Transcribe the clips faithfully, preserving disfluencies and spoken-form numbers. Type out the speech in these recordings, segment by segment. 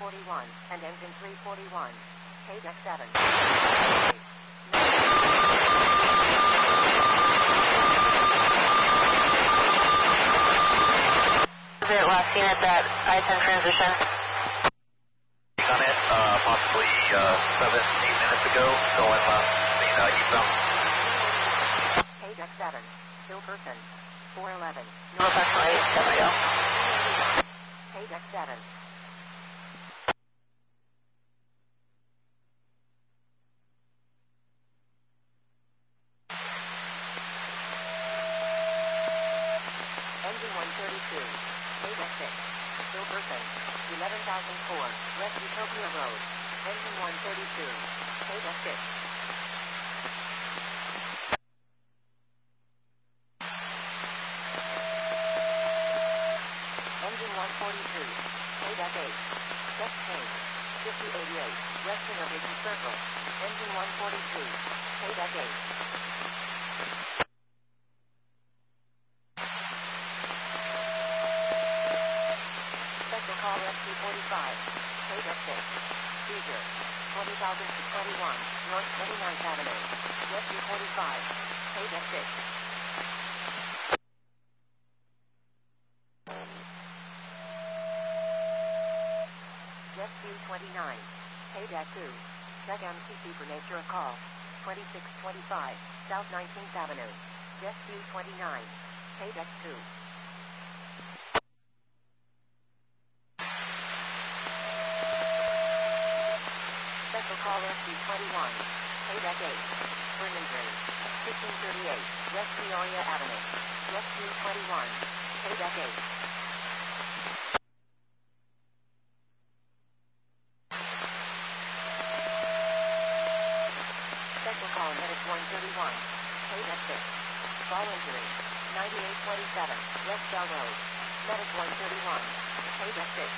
forty-one, and engine three forty-one. K deck seven. Is it last seen at that I ten transition? On it, uh, possibly uh, seven, eight minutes ago, going left, the uh, eastbound. K deck seven. Hill person. four eleven. North Central eight, there we go. K deck seven. Engine one thirty-two. K deck six. Hill person. eleven thousand four. West Utopia Road. Engine one thirty-two. K deck six. Engine one forty-two. K deck eight. Check change. fifty eighty-eight. West Innovation Circle. Engine one forty-two. K deck eight. Special call S P forty-five. K deck six. Seizure. twenty thousand to twenty-one. North twenty-ninth Avenue. West U forty-five. K deck six. Jet Q twenty-nine. K deck two. Check M T C for nature of call. twenty-six twenty-five. South nineteenth Avenue. Jet Q twenty-nine. K deck two. Special call S C twenty-one. K deck eight. For an injury. fifteen thirty-eight. West Peoria Avenue. Jet Q twenty-one. K deck eight. Special call Medic one thirty-one. K deck six. Fall injury. ninety-eight twenty-seven. West Bell Road. Medic one thirty-one. K deck six.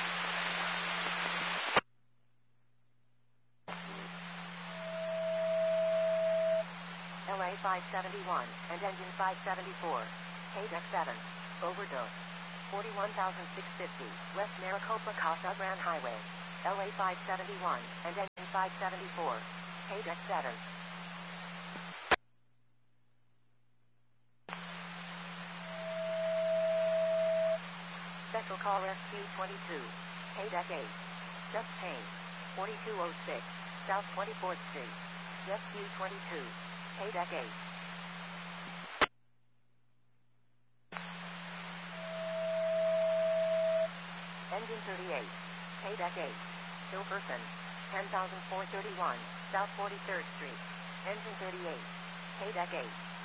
L A five seventy-one and engine five seventy-four. K deck seven. Overdose. forty-one thousand six hundred fifty. West Maricopa Casa Grande Highway. L A five seventy-one and engine five seventy-four. K deck seven. Special call S Q twenty-two. K deck eight. Just pain. forty-two oh six. South twenty-fourth Street. Jet Q twenty-two. K deck eight. Engine thirty-eight. K deck eight. Hill person. ten thousand four hundred thirty-one. South forty-third Street. Engine thirty-eight. K deck eight.